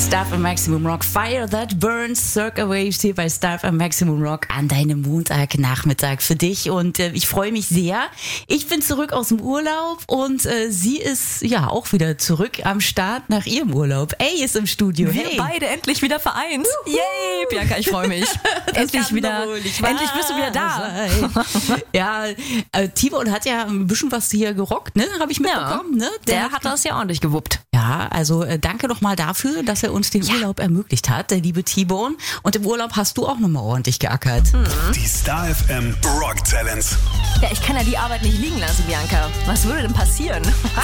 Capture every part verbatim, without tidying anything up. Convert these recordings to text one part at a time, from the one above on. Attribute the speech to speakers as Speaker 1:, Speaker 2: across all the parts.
Speaker 1: Star F M Maximum Rock, Fire That Burns, Circa Waves hier bei Star F M Maximum Rock an deinem Montagnachmittag für dich und äh, ich freue mich sehr. Ich bin zurück aus dem Urlaub und äh, sie ist ja auch wieder zurück am Start nach ihrem Urlaub. Ey, ist im Studio.
Speaker 2: Wir
Speaker 1: hey.
Speaker 2: beide endlich wieder vereint. Juhu. Yay, Bianca, ich freue mich. endlich wieder, endlich bist du wieder da.
Speaker 1: ja, äh, T-Bone hat ja ein bisschen was hier gerockt, ne? Habe ich mitbekommen,
Speaker 2: ja,
Speaker 1: ne?
Speaker 2: Der, der hat das ja ordentlich gewuppt.
Speaker 1: Ja, also äh, danke nochmal dafür, dass er uns den ja. Urlaub ermöglicht hat, der liebe T-Bone. Und im Urlaub hast du auch nochmal ordentlich geackert.
Speaker 2: Mhm.
Speaker 3: Die Star F M Rock Talents.
Speaker 2: Ja, ich kann ja die Arbeit nicht liegen lassen, Bianca. Was würde denn passieren?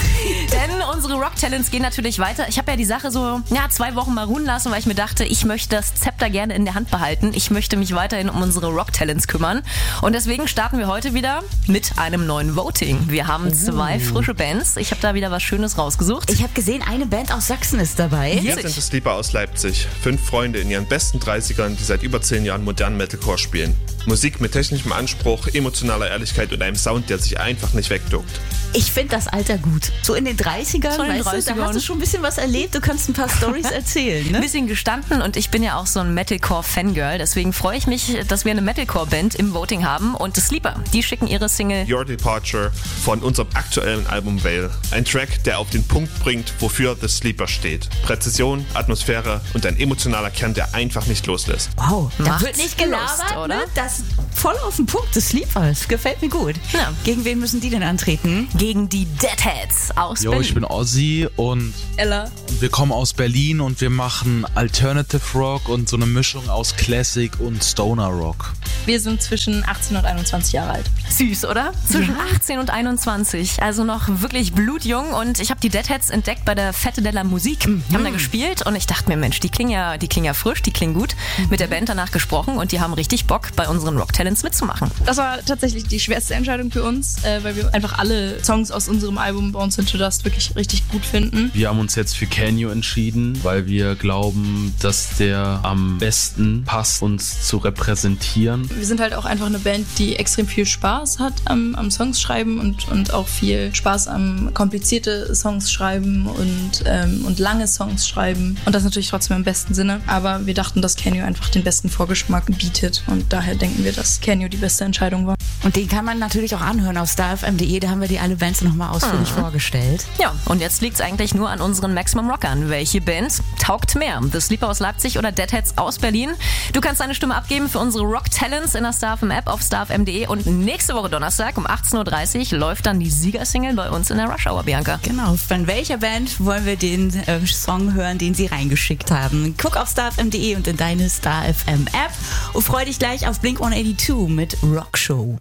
Speaker 2: Denn unsere Rock Talents gehen natürlich weiter. Ich habe ja die Sache so ja, zwei Wochen mal ruhen lassen, weil ich mir dachte, ich möchte das Zepter gerne in der Hand behalten. Ich möchte mich weiterhin um unsere Rock Talents kümmern. Und deswegen starten wir heute wieder mit einem neuen Voting. Wir haben oh. zwei frische Bands. Ich habe da wieder was Schönes rausgesucht.
Speaker 1: Ich habe gesehen, eine Band aus Sachsen ist dabei.
Speaker 4: Wir sind das Sleeper aus Leipzig. Fünf Freunde in ihren besten dreißigern, die seit über zehn Jahren modernen Metalcore spielen. Musik mit technischem Anspruch, emotionaler Ehrlichkeit und einem Sound, der sich einfach nicht wegduckt.
Speaker 1: Ich finde das Alter gut. So in den dreißigern,
Speaker 2: so in den
Speaker 1: weißt
Speaker 2: dreißigern.
Speaker 1: Du, da hast du schon ein bisschen was erlebt. Du kannst ein paar Storys erzählen. Ne?
Speaker 2: Ein bisschen gestanden und ich bin ja auch so ein Metalcore-Fangirl. Deswegen freue ich mich, dass wir eine Metalcore-Band im Voting haben. Und The Sleeper, die schicken ihre Single
Speaker 4: Your Departure von unserem aktuellen Album Veil. Ein Track, der auf den Punkt bringt, wofür The Sleeper steht. Präzision, Atmosphäre und ein emotionaler Kern, der einfach nicht loslässt.
Speaker 1: Wow, da
Speaker 2: Macht's
Speaker 1: wird nicht gelabert,
Speaker 2: Lust, oder?
Speaker 1: Ne? Das voll auf den Punkt, The Sleeper. Das gefällt mir gut.
Speaker 2: Ja.
Speaker 1: Gegen wen müssen die denn antreten?
Speaker 2: Gegen die Deadheads aus
Speaker 5: Jo,
Speaker 2: Berlin.
Speaker 5: ich bin Ozzy und
Speaker 2: Ella.
Speaker 5: wir kommen aus Berlin und wir machen Alternative Rock und so eine Mischung aus Classic und Stoner Rock.
Speaker 6: Wir sind zwischen achtzehn und einundzwanzig Jahre alt.
Speaker 2: Süß, oder? Zwischen ja. achtzehn und einundzwanzig. Also noch wirklich blutjung. Und ich habe die Deadheads entdeckt bei der Fette della Musik. Mhm. Haben da gespielt und ich dachte mir, Mensch, die klingen ja, die klingen ja frisch, die klingen gut. Mhm. Mit der Band danach gesprochen und die haben richtig Bock, bei unseren Rock Talents mitzumachen.
Speaker 6: Das war tatsächlich die schwerste Entscheidung für uns, äh, weil wir einfach alle Songs aus unserem Album Bones into Dust wirklich richtig gut finden.
Speaker 5: Wir haben uns jetzt für Can You entschieden, weil wir glauben, dass der am besten passt, uns zu repräsentieren.
Speaker 6: Wir sind halt auch einfach eine Band, die extrem viel Spaß hat am, am Songs schreiben und, und auch viel Spaß am komplizierte Songs schreiben und, ähm, und lange Songs schreiben. Und das natürlich trotzdem im besten Sinne. Aber wir dachten, dass Can You einfach den besten Vorgeschmack bietet. Und daher denken wir, dass Can You die beste Entscheidung war.
Speaker 1: Und den kann man natürlich auch anhören auf star f m punkt d e. Da haben wir die alle Bands nochmal ausführlich mhm. vorgestellt.
Speaker 2: Ja, und jetzt liegt es eigentlich nur an unseren Maximum Rockern. Welche Band taugt mehr? The Sleeper aus Leipzig oder Deadheads aus Berlin? Du kannst deine Stimme abgeben für unsere Rock Talents in der Star F M App auf star f m punkt d e. Und nächste Woche Donnerstag um achtzehn Uhr dreißig läuft dann die Siegersingle bei uns in der Rush Hour, Bianca.
Speaker 1: Genau, von welcher Band wollen wir den äh, Song hören, den sie reingeschickt haben? Guck auf star f m punkt d e und in deine Star F M App und freu dich gleich auf Blink hundertzweiundachtzig mit Rock Show.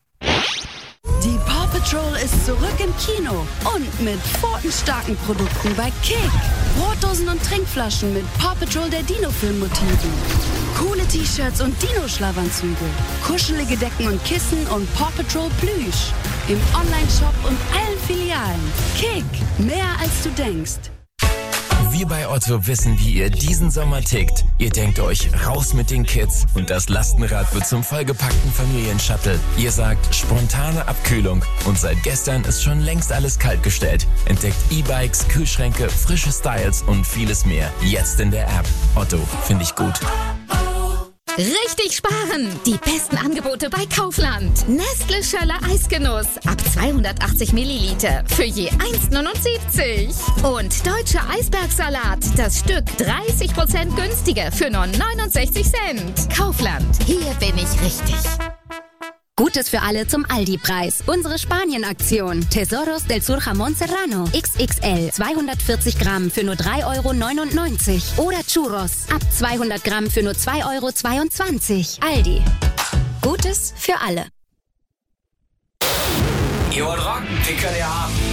Speaker 7: Die Paw Patrol ist zurück im Kino und mit pfotenstarken Produkten bei Kick. Brotdosen und Trinkflaschen mit Paw Patrol der Dino-Film-Motiven. Coole T-Shirts und Dino-Schlafanzüge. Kuschelige Decken und Kissen und Paw Patrol Plüsch. Im Online-Shop und allen Filialen. Kick, mehr als du denkst.
Speaker 8: Wir bei Otto wissen, wie ihr diesen Sommer tickt. Ihr denkt euch, raus mit den Kids und das Lastenrad wird zum vollgepackten Familienshuttle. Ihr sagt, spontane Abkühlung und seit gestern ist schon längst alles kaltgestellt. Entdeckt E-Bikes, Kühlschränke, frische Styles und vieles mehr. Jetzt in der App. Otto, finde ich gut.
Speaker 9: Richtig sparen! Die besten Angebote bei Kaufland. Nestle Schöller Eisgenuss ab zweihundertachtzig Milliliter für je eins Komma neunundsiebzig. Und Deutscher Eisbergsalat, das Stück dreißig Prozent günstiger für nur neunundsechzig Cent. Kaufland, hier bin ich richtig.
Speaker 10: Gutes für alle zum Aldi-Preis. Unsere Spanien-Aktion. Tesoros del Sur Jamón Serrano. X X L. zweihundertvierzig Gramm für nur drei Euro neunundneunzig. Oder Churros. Ab zweihundert Gramm für nur zwei Euro zweiundzwanzig. Aldi. Gutes für alle.
Speaker 11: Ihr wollt rocken? Den könnt ihr haben.